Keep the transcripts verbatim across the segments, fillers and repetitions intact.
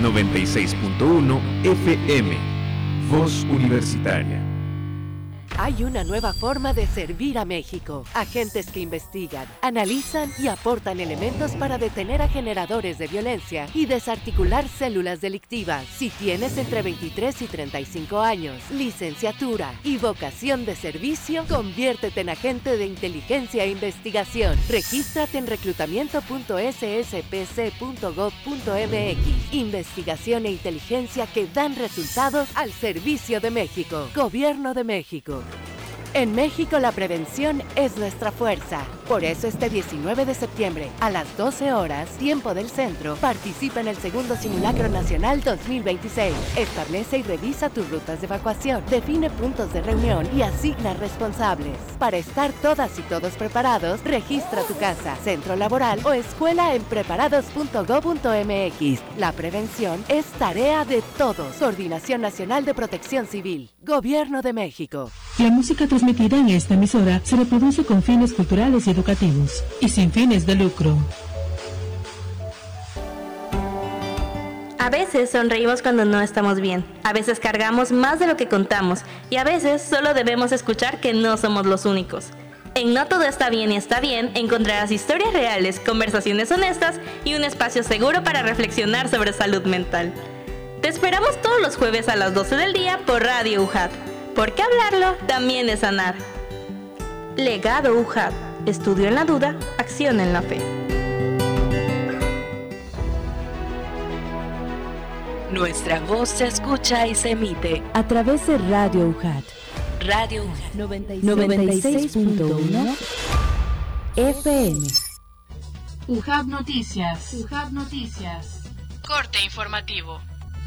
noventa y seis punto uno F M. Voz Universitaria. Hay una nueva forma de servir a México. Agentes que investigan, analizan y aportan elementos para detener a generadores de violencia y desarticular células delictivas. Si tienes entre veintitrés y treinta y cinco años, licenciatura y vocación de servicio, conviértete en agente de inteligencia e investigación. Regístrate en reclutamiento punto s s p c punto gov punto m x. Investigación e inteligencia que dan resultados al servicio de México. Gobierno de México. En México la prevención es nuestra fuerza. Por eso este diecinueve de septiembre, a las doce horas, tiempo del centro, participa en el segundo Simulacro Nacional dos mil veintiséis. Establece y revisa tus rutas de evacuación, define puntos de reunión y asigna responsables. Para estar todas y todos preparados, registra tu casa, centro laboral o escuela en preparados punto gov punto m x. La prevención es tarea de todos. Coordinación Nacional de Protección Civil. Gobierno de México. La música transmitida en esta emisora se reproduce con fines culturales y educativos y sin fines de lucro. A veces sonreímos cuando no estamos bien, a veces cargamos más de lo que contamos y a veces solo debemos escuchar que no somos los únicos. En No Todo Está Bien y Está Bien encontrarás historias reales, conversaciones honestas y un espacio seguro para reflexionar sobre salud mental. Te esperamos todos los jueves a las doce del día por Radio U J A T, porque hablarlo también es sanar. Legado U J A T. Estudio en la duda, acción en la fe. Nuestra voz se escucha y se emite A través de Radio U J A T. Radio U J A T noventa y seis punto uno F M. U J A T Noticias. U J A T Noticias. Corte informativo.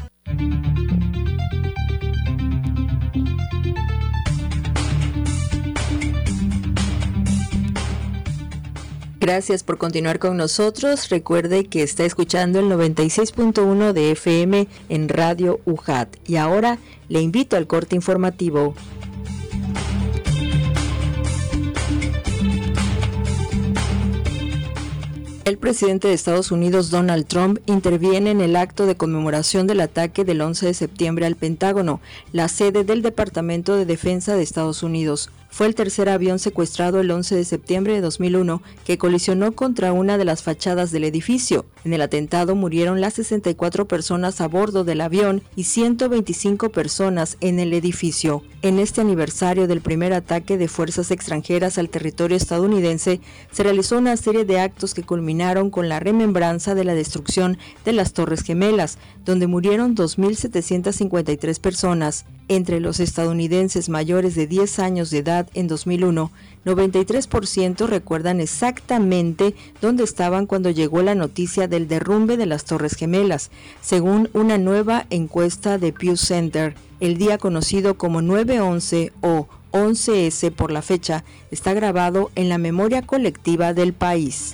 Gracias por continuar con nosotros. Recuerde que está escuchando el noventa y seis punto uno de F M en Radio U J A T. Y ahora le invito al corte informativo. El presidente de Estados Unidos, Donald Trump, interviene en el acto de conmemoración del ataque del once de septiembre al Pentágono, la sede del Departamento de Defensa de Estados Unidos. Fue el tercer avión secuestrado el once de septiembre de dos mil uno que colisionó contra una de las fachadas del edificio. En el atentado murieron las sesenta y cuatro personas a bordo del avión y ciento veinticinco personas en el edificio. En este aniversario del primer ataque de fuerzas extranjeras al territorio estadounidense, se realizó una serie de actos que culminaron con la remembranza de la destrucción de las Torres Gemelas, donde murieron dos mil setecientas cincuenta y tres personas. Entre los estadounidenses mayores de diez años de edad en dos mil uno, noventa y tres por ciento recuerdan exactamente dónde estaban cuando llegó la noticia del derrumbe de las Torres Gemelas, según una nueva encuesta de Pew Center. El día conocido como nueve once o once ese por la fecha está grabado en la memoria colectiva del país.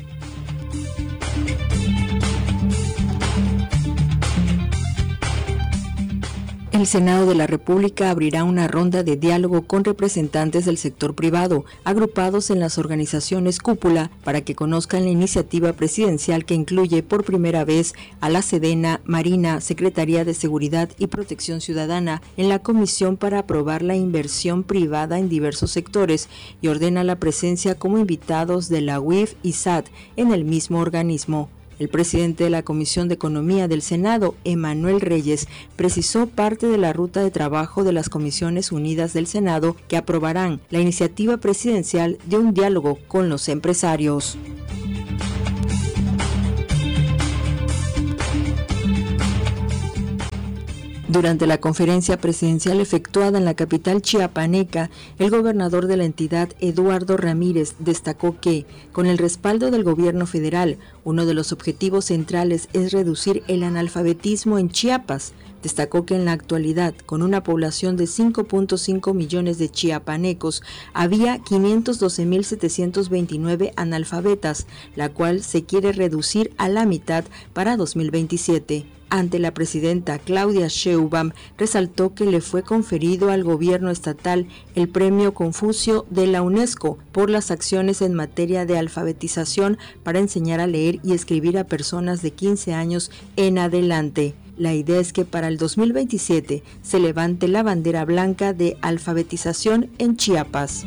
El Senado de la República abrirá una ronda de diálogo con representantes del sector privado, agrupados en las organizaciones cúpula, para que conozcan la iniciativa presidencial que incluye por primera vez a la Sedena, Marina, Secretaría de Seguridad y Protección Ciudadana en la comisión para aprobar la inversión privada en diversos sectores y ordena la presencia como invitados de la U I F y S A T en el mismo organismo. El presidente de la Comisión de Economía del Senado, Emanuel Reyes, precisó parte de la ruta de trabajo de las Comisiones Unidas del Senado que aprobarán la iniciativa presidencial de un diálogo con los empresarios. Durante la conferencia presidencial efectuada en la capital chiapaneca, el gobernador de la entidad, Eduardo Ramírez, destacó que, con el respaldo del gobierno federal, uno de los objetivos centrales es reducir el analfabetismo en Chiapas. Destacó que en la actualidad, con una población de cinco punto cinco millones de chiapanecos, había quinientos doce mil setecientos veintinueve analfabetas, la cual se quiere reducir a la mitad para dos mil veintisiete. Ante la presidenta Claudia Sheinbaum, resaltó que le fue conferido al gobierno estatal el Premio Confucio de la UNESCO por las acciones en materia de alfabetización para enseñar a leer y escribir a personas de quince años en adelante. La idea es que para el dos mil veintisiete se levante la bandera blanca de alfabetización en Chiapas.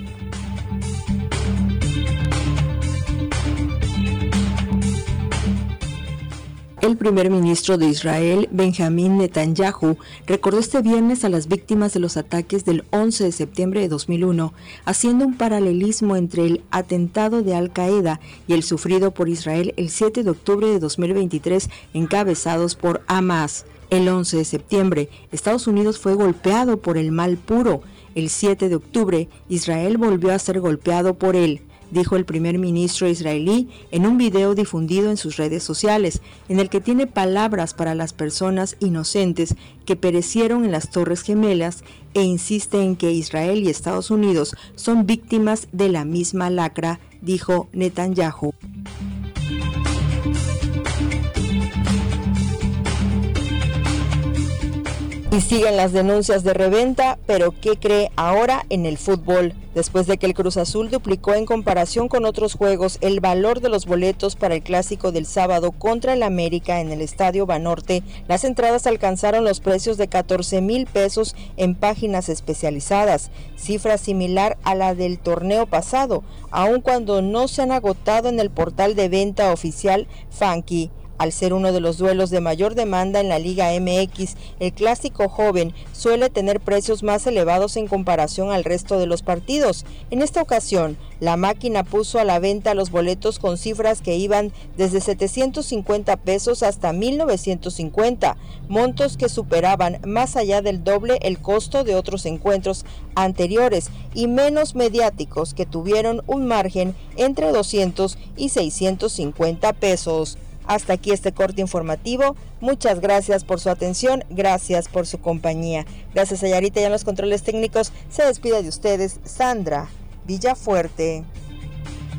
El primer ministro de Israel, Benjamín Netanyahu, recordó este viernes a las víctimas de los ataques del once de septiembre de dos mil uno, haciendo un paralelismo entre el atentado de Al-Qaeda y el sufrido por Israel el siete de octubre de dos mil veintitrés, encabezados por Hamas. El once de septiembre, Estados Unidos fue golpeado por el mal puro. El siete de octubre, Israel volvió a ser golpeado por él, dijo el primer ministro israelí en un video difundido en sus redes sociales, en el que tiene palabras para las personas inocentes que perecieron en las Torres Gemelas e insiste en que Israel y Estados Unidos son víctimas de la misma lacra, dijo Netanyahu. Y siguen las denuncias de reventa, pero ¿qué cree ahora en el fútbol? Después de que el Cruz Azul duplicó en comparación con otros juegos el valor de los boletos para el clásico del sábado contra el América en el Estadio Banorte, las entradas alcanzaron los precios de catorce mil pesos en páginas especializadas, cifra similar a la del torneo pasado, aun cuando no se han agotado en el portal de venta oficial Funky. Al ser uno de los duelos de mayor demanda en la Liga M X, el clásico joven suele tener precios más elevados en comparación al resto de los partidos. En esta ocasión, la máquina puso a la venta los boletos con cifras que iban desde setecientos cincuenta pesos hasta mil novecientos cincuenta, montos que superaban más allá del doble el costo de otros encuentros anteriores y menos mediáticos que tuvieron un margen entre doscientos y seiscientos cincuenta pesos. Hasta aquí este corte informativo. Muchas gracias por su atención, gracias por su compañía. Gracias a Yarita y a los controles técnicos. Se despide de ustedes Sandra Villafuerte.